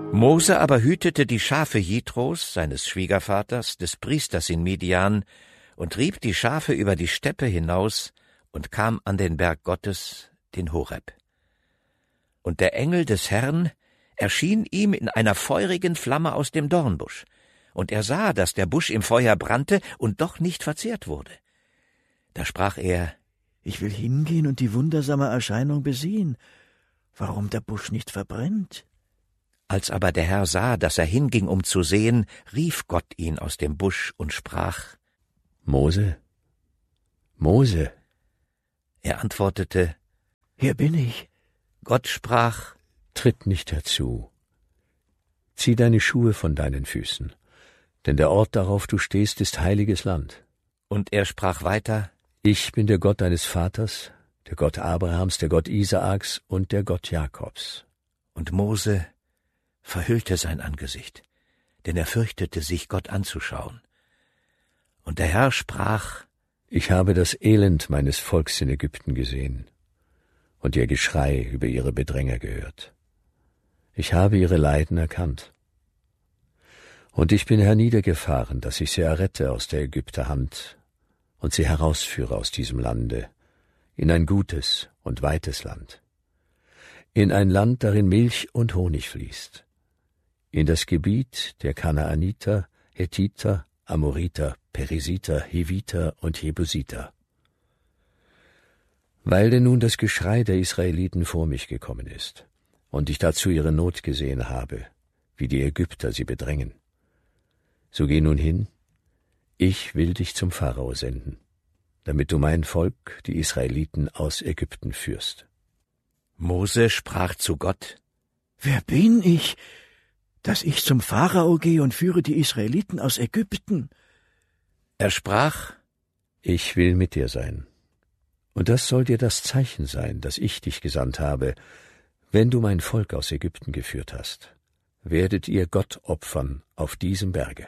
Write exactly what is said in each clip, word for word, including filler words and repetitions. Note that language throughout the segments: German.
Mose aber hütete die Schafe Jitros, seines Schwiegervaters, des Priesters in Midian, und trieb die Schafe über die Steppe hinaus und kam an den Berg Gottes, den Horeb. Und der Engel des Herrn erschien ihm in einer feurigen Flamme aus dem Dornbusch, und er sah, dass der Busch im Feuer brannte und doch nicht verzehrt wurde. Da sprach er: Ich will hingehen und die wundersame Erscheinung besehen, warum der Busch nicht verbrennt. Als aber der Herr sah, dass er hinging, um zu sehen, rief Gott ihn aus dem Busch und sprach: Mose, Mose. Er antwortete: Hier bin ich. Gott sprach: Tritt nicht herzu. Zieh deine Schuhe von deinen Füßen, denn der Ort, darauf du stehst, ist heiliges Land. Und er sprach weiter: Ich bin der Gott deines Vaters, der Gott Abrahams, der Gott Isaaks und der Gott Jakobs. Und Mose verhüllte sein Angesicht, denn er fürchtete sich, Gott anzuschauen. Und der Herr sprach: Ich habe das Elend meines Volks in Ägypten gesehen und ihr Geschrei über ihre Bedränger gehört. Ich habe ihre Leiden erkannt. Und ich bin herniedergefahren, dass ich sie errette aus der Ägypter Hand und sie herausführe aus diesem Lande in ein gutes und weites Land, in ein Land, darin Milch und Honig fließt, in das Gebiet der Kanaaniter, Hethiter, Amoriter, Perisiter, Hiviter und Jebusiter. Weil denn nun das Geschrei der Israeliten vor mich gekommen ist und ich dazu ihre Not gesehen habe, wie die Ägypter sie bedrängen, so geh nun hin, ich will dich zum Pharao senden, damit du mein Volk, die Israeliten, aus Ägypten führst. Mose sprach zu Gott: Wer bin ich, dass ich zum Pharao gehe und führe die Israeliten aus Ägypten? Er sprach: Ich will mit dir sein. Und das soll dir das Zeichen sein, dass ich dich gesandt habe. Wenn du mein Volk aus Ägypten geführt hast, werdet ihr Gott opfern auf diesem Berge.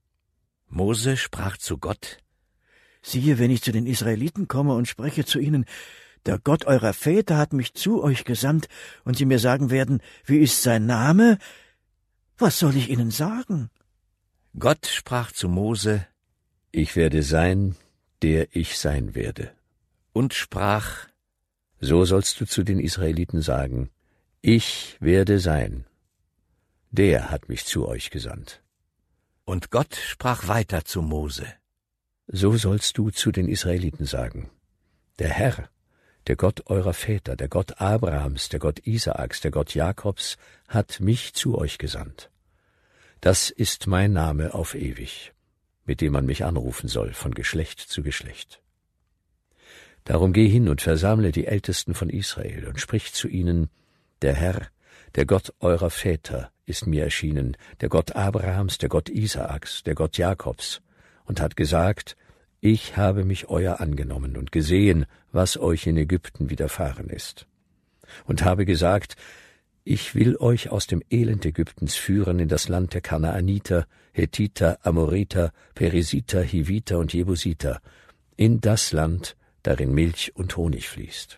Mose sprach zu Gott: Siehe, wenn ich zu den Israeliten komme und spreche zu ihnen, der Gott eurer Väter hat mich zu euch gesandt, und sie mir sagen werden, wie ist sein Name? Was soll ich ihnen sagen? Gott sprach zu Mose: Ich werde sein, der ich sein werde. Und sprach: So sollst du zu den Israeliten sagen: Ich werde sein, der hat mich zu euch gesandt. Und Gott sprach weiter zu Mose: So sollst du zu den Israeliten sagen: Der Herr, der Gott eurer Väter, der Gott Abrahams, der Gott Isaaks, der Gott Jakobs, hat mich zu euch gesandt. Das ist mein Name auf ewig, mit dem man mich anrufen soll, von Geschlecht zu Geschlecht. Darum geh hin und versammle die Ältesten von Israel und sprich zu ihnen: Der Herr, der Gott eurer Väter, ist mir erschienen, der Gott Abrahams, der Gott Isaaks, der Gott Jakobs, und hat gesagt: Ich habe mich euer angenommen und gesehen, was euch in Ägypten widerfahren ist. Und habe gesagt: Ich will euch aus dem Elend Ägyptens führen in das Land der Kanaaniter, Hethiter, Amoriter, Perisiter, Hiviter und Jebusiter, in das Land, darin Milch und Honig fließt.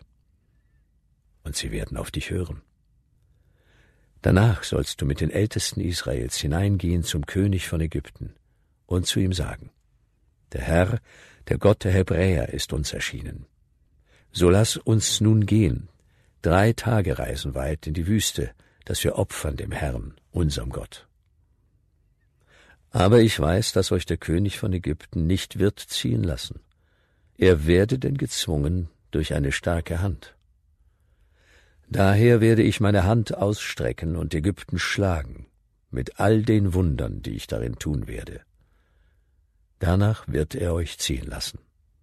Und sie werden auf dich hören. Danach sollst du mit den Ältesten Israels hineingehen zum König von Ägypten und zu ihm sagen: Der Herr, der Gott der Hebräer, ist uns erschienen. So lass uns nun gehen, drei Tage reisen weit in die Wüste, dass wir opfern dem Herrn, unserem Gott. Aber ich weiß, dass euch der König von Ägypten nicht wird ziehen lassen. Er werde denn gezwungen durch eine starke Hand. Daher werde ich meine Hand ausstrecken und Ägypten schlagen, mit all den Wundern, die ich darin tun werde. Danach wird er euch ziehen lassen.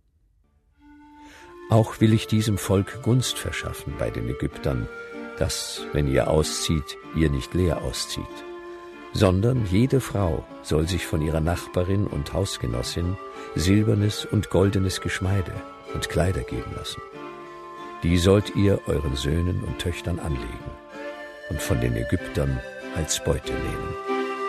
Auch will ich diesem Volk Gunst verschaffen bei den Ägyptern, dass, wenn ihr auszieht, ihr nicht leer auszieht, sondern jede Frau soll sich von ihrer Nachbarin und Hausgenossin silbernes und goldenes Geschmeide und Kleider geben lassen. Die sollt ihr euren Söhnen und Töchtern anlegen und von den Ägyptern als Beute nehmen.